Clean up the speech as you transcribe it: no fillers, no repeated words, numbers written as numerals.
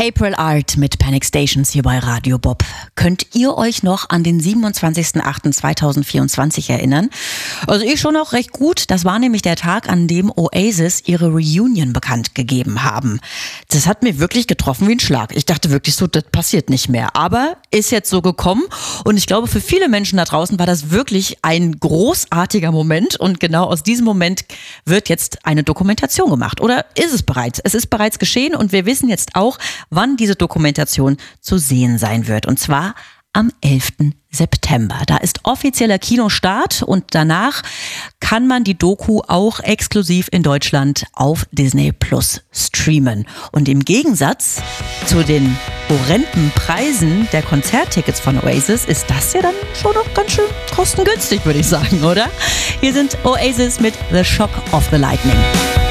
April Art mit Panic Stations hier bei Radio Bob. Könnt ihr euch noch an den 27.08.2024 erinnern? Also ich schon auch recht gut. Das war nämlich der Tag, an dem Oasis ihre Reunion bekannt gegeben haben. Das hat mir wirklich getroffen wie ein Schlag. Ich dachte wirklich so, das passiert nicht mehr. Aber ist jetzt so gekommen und ich glaube, für viele Menschen da draußen war das wirklich ein großartiger Moment und genau aus diesem Moment wird jetzt eine Dokumentation gemacht. Oder ist es bereits? Es ist bereits geschehen und wir wissen jetzt auch, wann diese Dokumentation zu sehen sein wird. Und zwar am 11. September. Da ist offizieller Kinostart und danach kann man die Doku auch exklusiv in Deutschland auf Disney Plus streamen. Und im Gegensatz zu den horrenden Preisen der Konzerttickets von Oasis ist das ja dann schon noch ganz schön kostengünstig, würde ich sagen, oder? Hier sind Oasis mit The Shock of the Lightning.